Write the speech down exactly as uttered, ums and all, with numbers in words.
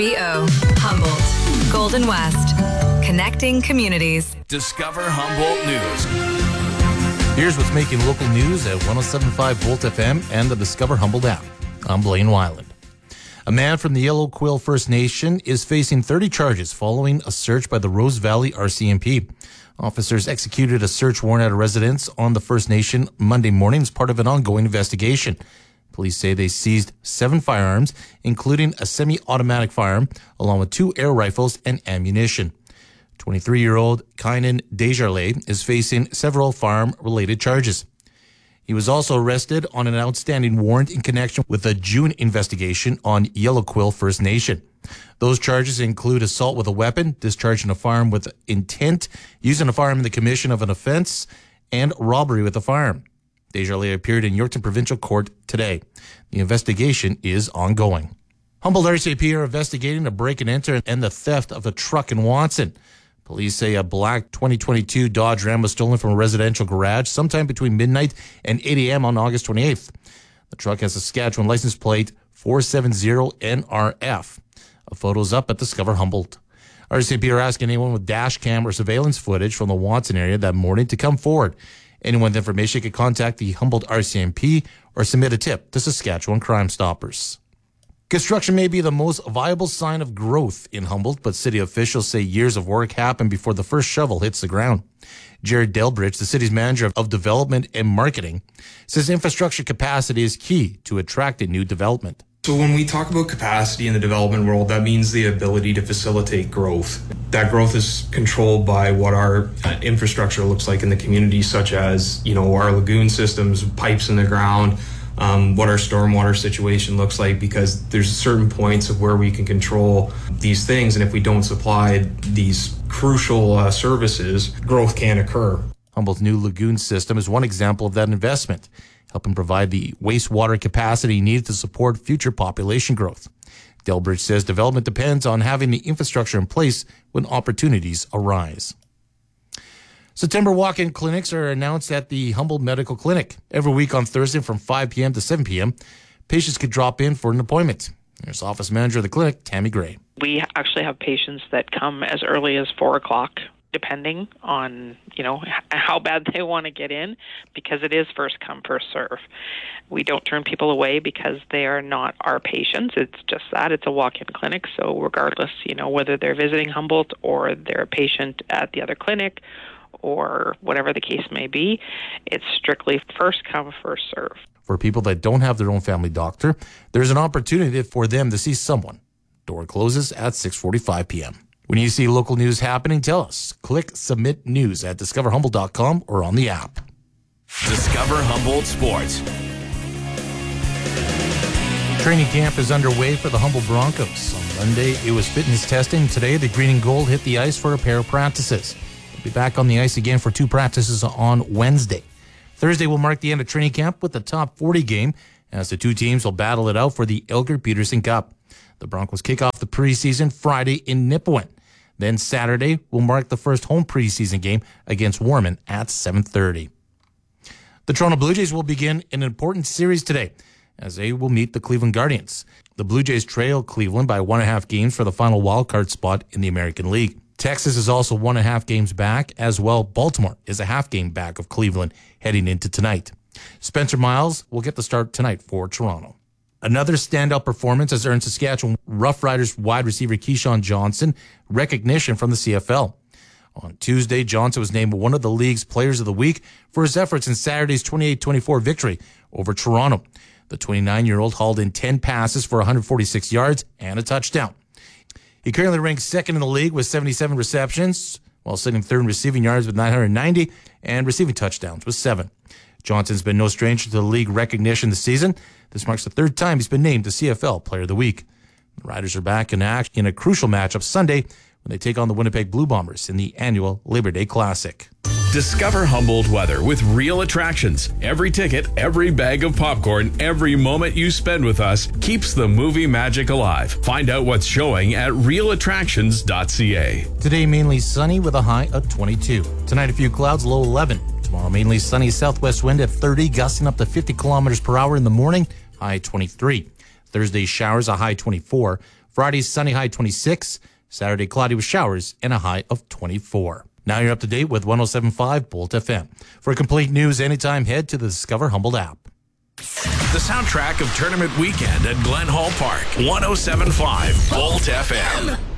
B O Humboldt, Golden West, connecting communities. Discover Humboldt News. Here's what's making local news at one oh seven point five Volt F M and the Discover Humboldt app. I'm Blaine Weiland. A man from the Yellow Quill First Nation is facing thirty charges following a search by the Rose Valley R C M P. Officers executed a search warrant at a residence on the First Nation Monday morning as part of an ongoing investigation. Police say they seized seven firearms, including a semi-automatic firearm, along with two air rifles and ammunition. twenty-three-year-old Kynan Desjardins is facing several firearm-related charges. He was also arrested on an outstanding warrant in connection with a June investigation on Yellow Quill First Nation. Those charges include assault with a weapon, discharging a firearm with intent, using a firearm in the commission of an offense, and robbery with a firearm. Desjardins appeared in Yorkton Provincial Court today. The investigation is ongoing. Humboldt R C M P are investigating a break and enter and the theft of a truck in Watson. Police say a black twenty twenty-two Dodge Ram was stolen from a residential garage sometime between midnight and eight a.m. on August twenty-eighth. The truck has a Saskatchewan license plate four seven zero N R F. A photo's up at Discover Humboldt. R C M P are asking anyone with dash cam or surveillance footage from the Watson area that morning to come forward. Anyone with information can contact the Humboldt R C M P or submit a tip to Saskatchewan Crime Stoppers. Construction may be the most viable sign of growth in Humboldt, but city officials say years of work happen before the first shovel hits the ground. Jared Delbridge, the city's manager of development and marketing, says infrastructure capacity is key to attracting new development. So when we talk about capacity in the development world, that means the ability to facilitate growth. That growth is controlled by what our infrastructure looks like in the community, such as, you know, our lagoon systems, pipes in the ground, um, what our stormwater situation looks like, because there's certain points of where we can control these things. And if we don't supply these crucial uh, services, growth can't occur. Humboldt's new lagoon system is one example of that investment, helping provide the wastewater capacity needed to support future population growth. Delbridge says development depends on having the infrastructure in place when opportunities arise. September walk-in clinics are announced at the Humboldt Medical Clinic. Every week on Thursday from five p.m. to seven p.m., patients could drop in for an appointment. There's office manager of the clinic, Tammy Gray. We actually have patients that come as early as four o'clock, depending on, you know, how bad they want to get in, because it is first come, first serve. We don't turn people away because they are not our patients. It's just that. It's a walk-in clinic. So regardless, you know, whether they're visiting Humboldt or they're a patient at the other clinic or whatever the case may be, it's strictly first come, first serve. For people that don't have their own family doctor, there's an opportunity for them to see someone. Door closes at six forty-five p.m. When you see local news happening, tell us. Click Submit News at discover humboldt dot com or on the app. Discover Humboldt Sports. Training camp is underway for the Humboldt Broncos. On Monday, it was fitness testing. Today, the green and gold hit the ice for a pair of practices. They'll be back on the ice again for two practices on Wednesday. Thursday will mark the end of training camp with the top forty game, as the two teams will battle it out for the Elgert Peterson Cup. The Broncos kick off the preseason Friday in Nipawin. Then Saturday will mark the first home preseason game against Warman at seven thirty. The Toronto Blue Jays will begin an important series today as they will meet the Cleveland Guardians. The Blue Jays trail Cleveland by one and a half games for the final wildcard spot in the American League. Texas is also one and a half games back as well. Baltimore is a half game back of Cleveland heading into tonight. Spencer Miles will get the start tonight for Toronto. Another standout performance has earned Saskatchewan Roughriders wide receiver Keyshawn Johnson recognition from the C F L. On Tuesday, Johnson was named one of the league's Players of the Week for his efforts in Saturday's twenty-eight twenty-four victory over Toronto. The twenty-nine-year-old hauled in ten passes for one hundred forty-six yards and a touchdown. He currently ranks second in the league with seventy-seven receptions, while sitting third in receiving yards with nine hundred ninety and receiving touchdowns with seven. Johnson's been no stranger to the league recognition this season. This marks the third time he's been named the C F L Player of the Week. The Riders are back in action in a crucial matchup Sunday when they take on the Winnipeg Blue Bombers in the annual Labor Day Classic. Discover Humboldt weather with Real Attractions. Every ticket, every bag of popcorn, every moment you spend with us keeps the movie magic alive. Find out what's showing at real attractions dot c a. Today, mainly sunny with a high of twenty-two. Tonight, a few clouds, low eleven. Tomorrow, mainly sunny, southwest wind at thirty, gusting up to fifty kilometers per hour in the morning, high twenty-three. Thursday, showers, a high twenty-four. Friday, sunny, high twenty-six. Saturday, cloudy with showers and a high of twenty-four. Now you're up to date with one oh seven point five Bolt F M. For complete news anytime, head to the Discover Humboldt app. The soundtrack of Tournament Weekend at Glen Hall Park. one oh seven point five Bolt F M.